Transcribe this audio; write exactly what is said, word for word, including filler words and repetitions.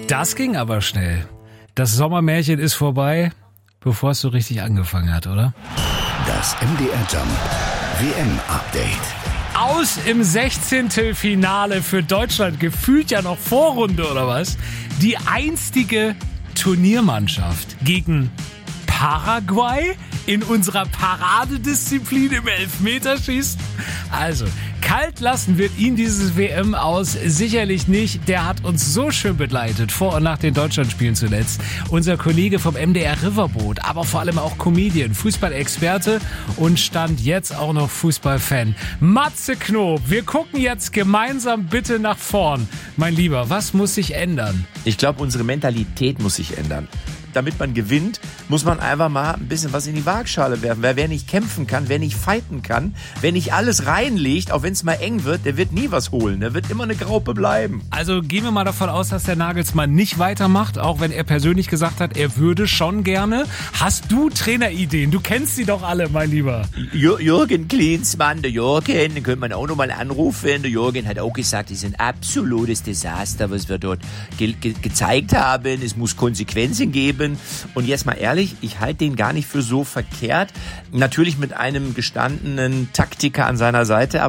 Das ging aber schnell. Das Sommermärchen ist vorbei, bevor es so richtig angefangen hat, oder? Das M D R Jump W M-Update. Aus im Sechzehntelfinale für Deutschland, gefühlt ja noch Vorrunde oder was? Die einstige Turniermannschaft gegen Paraguay in unserer Paradedisziplin im Elfmeterschießen. Also, kalt lassen wird ihn dieses W M aus sicherlich nicht. Der hat uns so schön begleitet, vor und nach den Deutschlandspielen zuletzt. Unser Kollege vom M D R Riverboat, aber vor allem auch Comedian, Fußballexperte und stand jetzt auch noch Fußballfan. Matze Knob, wir gucken jetzt gemeinsam bitte nach vorn. Mein Lieber, was muss sich ändern? Ich glaube, unsere Mentalität muss sich ändern. Damit man gewinnt, muss man einfach mal ein bisschen was in die Waagschale werfen. Weil wer nicht kämpfen kann, wer nicht fighten kann, wer nicht alles reinlegt, auch wenn es mal eng wird, der wird nie was holen. Der wird immer eine Graupe bleiben. Also gehen wir mal davon aus, dass der Nagelsmann nicht weitermacht, auch wenn er persönlich gesagt hat, er würde schon gerne. Hast du Trainerideen? Du kennst sie doch alle, mein Lieber. Jür- Jürgen Klinsmann, der Jürgen, den könnte man auch noch mal anrufen. Der Jürgen hat auch gesagt, es ist ein absolutes Desaster, was wir dort ge- ge- gezeigt haben. Es muss Konsequenzen geben. Und jetzt mal ehrlich, ich halte den gar nicht für so verkehrt. Natürlich mit einem gestandenen Taktiker an seiner Seite, aber